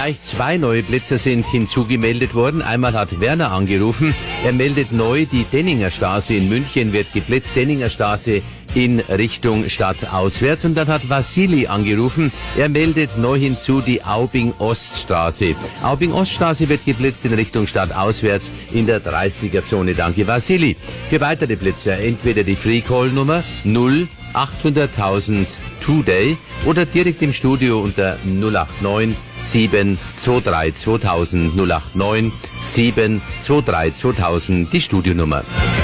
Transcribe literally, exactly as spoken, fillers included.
Gleich zwei neue Blitzer sind hinzugemeldet worden. Einmal hat Werner angerufen. Er meldet neu, die Denninger Straße in München wird geblitzt. Denninger Straße in Richtung Stadt auswärts. Und dann hat Vassili angerufen. Er meldet neu hinzu die Aubing-Oststraße. Aubing-Oststraße wird geblitzt in Richtung Stadt auswärts in der dreißiger-Zone. Danke, Vassili. Für weitere Blitzer entweder die Free-Call-Nummer null achthunderttausend Today oder direkt im Studio unter null acht neun sieben zwei drei zweitausend null acht neun sieben zwei drei zweitausend die Studionummer.